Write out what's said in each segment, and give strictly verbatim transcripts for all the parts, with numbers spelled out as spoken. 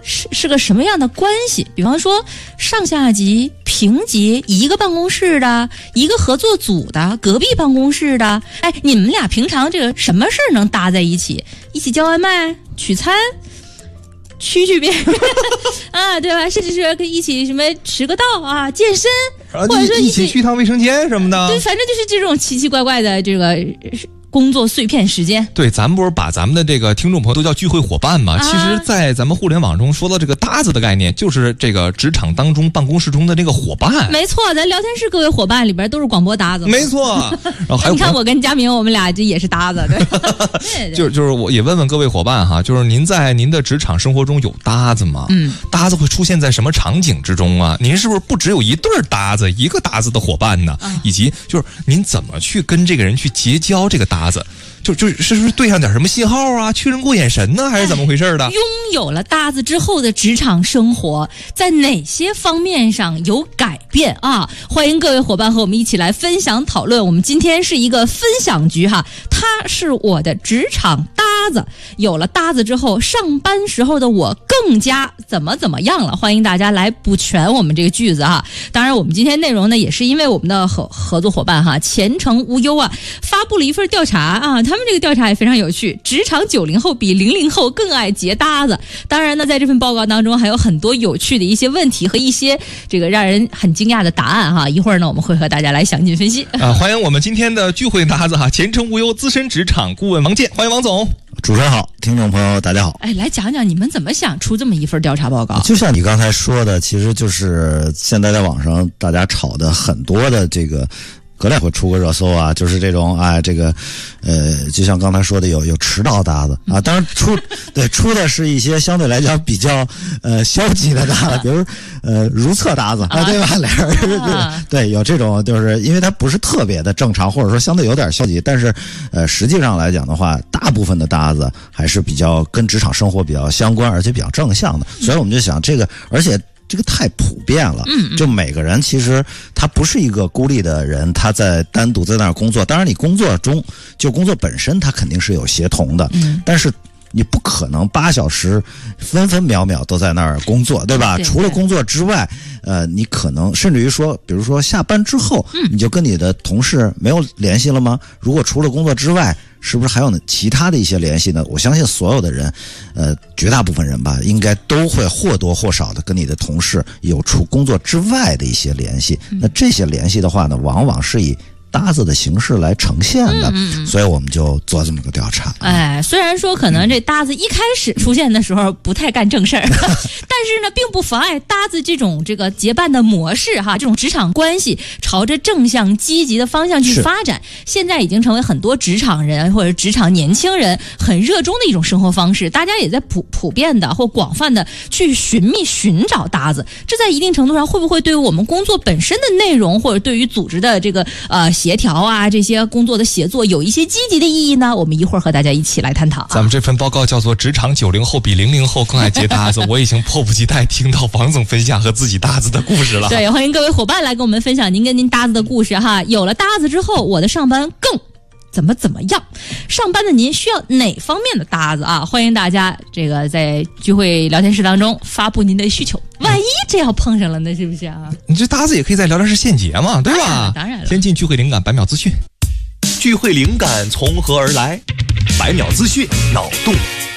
是是个什么样的关系？比方说上下级、平级，一个办公室的，一个合作组的，隔壁办公室的，哎，你们俩平常这个什么事儿能搭在一起？一起叫外卖、取餐、驱驱别人啊，对吧？甚至是跟一起什么迟个到啊、健身， 啊、 或者说一起去趟卫生间什么的。 对，反正就是这种奇奇怪怪的这个工作碎片时间。 对，咱们不是把咱们的这个听众朋友都叫聚会伙伴吗？啊、其实在咱们互联网中说到这个搭子的概念，就是这个职场当中办公室中的这个伙伴。 没错，咱聊天室各位伙伴里边都是广播搭子。 没错。然后还有你看我跟佳明，我们俩这也是搭子。对。对对就就是我也问问各位伙伴哈，就是您在您的职场生活中有搭子吗？嗯。搭子会出现在什么场景之中啊？您是不是不只有一对搭子，一个搭子的伙伴呢？嗯、以及就是您怎么去跟这个人去结交这个搭子？就就是不是对上点什么信号啊，确认过眼神呢，还是怎么回事的？ 拥有了搭子之后的职场生活，在哪些方面上有改变啊？欢迎各位伙伴和我们一起来分享讨论。我们今天是一个分享局哈，他是我的职场搭子，有了搭子之后，上班时候的我更加怎么怎么样了？欢迎大家来补全我们这个句子哈。当然，我们今天内容呢，也是因为我们的合合作伙伴哈，前程无忧啊，发布了一份调查啊。他们这个调查也非常有趣，职场九零后比零零后更爱结搭子。当然呢，在这份报告当中还有很多有趣的一些问题和一些这个让人很惊讶的答案哈。一会儿呢，我们会和大家来详尽分析。 啊，欢迎我们今天的聚会搭子哈，前程无忧资深职场顾问王健，欢迎王总。 主持人好，听众朋友大家好。 哎，来讲讲你们怎么想出这么一份调查报告？ 就像你刚才说的，其实就是现在在网上大家炒的很多的这个。隔两会出个热搜啊，就是这种哎，这个，呃，就像刚才说的，有有迟到搭子啊，当然出对出的是一些相对来讲比较呃消极的搭子，比如呃如厕搭子啊，对吧？俩人对对有这种，就是因为它不是特别的正常，或者说相对有点消极，但是呃实际上来讲的话，大部分的搭子还是比较跟职场生活比较相关，而且比较正向的，所以我们就想这个，而且。这个太普遍了，嗯，就每个人其实他不是一个孤立的人，他在单独在那儿工作。当然，你工作中就工作本身，他肯定是有协同的，嗯，但是你不可能八小时分分秒秒都在那儿工作，对吧？对对除了工作之外，呃，你可能甚至于说，比如说下班之后，嗯，你就跟你的同事没有联系了吗？如果除了工作之外，是不是还有其他的一些联系呢？我相信所有的人，呃，绝大部分人吧，应该都会或多或少的跟你的同事有除工作之外的一些联系。那这些联系的话呢，往往是以搭子的形式来呈现的，嗯、所以我们就做这么个调查。 哎，虽然说可能这搭子一开始出现的时候不太干正事儿，但是呢，并不妨碍搭子这种这个结伴的模式哈，这种职场关系朝着正向积极的方向去发展。现在已经成为很多职场人或者职场年轻人很热衷的一种生活方式，大家也在普普遍的或广泛的去寻觅寻找搭子。这在一定程度上会不会对于我们工作本身的内容，或者对于组织的这个呃？协调啊，这些工作的协作有一些积极的意义呢？我们一会儿和大家一起来探讨、啊。 咱们这份报告叫做《职场九零后比零零后更爱结搭子》，我已经迫不及待听到王总分享和自己搭子的故事了。 对，欢迎各位伙伴来跟我们分享您跟您搭子的故事哈。有了搭子之后，我的上班更。怎么怎么样？上班的您需要哪方面的搭子啊？欢迎大家这个在聚会聊天室当中发布您的需求。万一这要碰上了呢，是不是啊？ 你这搭子也可以在聊天室现结嘛，对吧？ 当然了，当然了。 先进聚会灵感百秒资讯。 聚会灵感从何而来？百秒资讯，脑洞。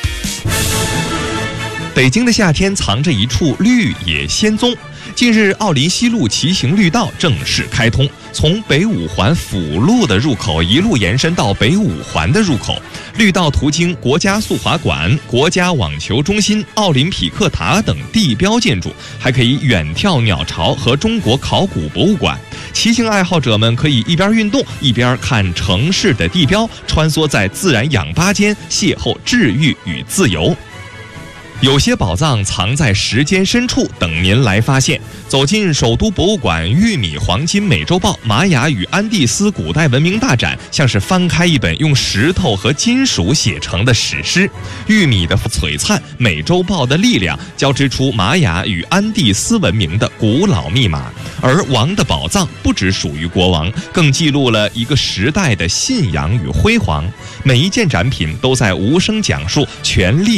北京的夏天藏着一处绿野仙踪。近日，奥林西路骑行绿道正式开通，从北五环辅路的入口一路延伸到北五环的入口。绿道途经国家速滑馆、国家网球中心、奥林匹克塔等地标建筑，还可以远眺鸟巢和中国考古博物馆。骑行爱好者们可以一边运动，一边看城市的地标，穿梭在自然氧吧间，邂逅治愈与自由。有些宝藏藏在时间深处，等您来发现。走进首都博物馆玉米黄金美洲豹玛雅与安第斯古代文明大展，像是翻开一本用石头和金属写成的史诗。玉米的璀璨，美洲豹的力量，交织出玛雅与安第斯文明的古老密码。而王的宝藏不只属于国王，更记录了一个时代的信仰与辉煌。每一件展品都在无声讲述权力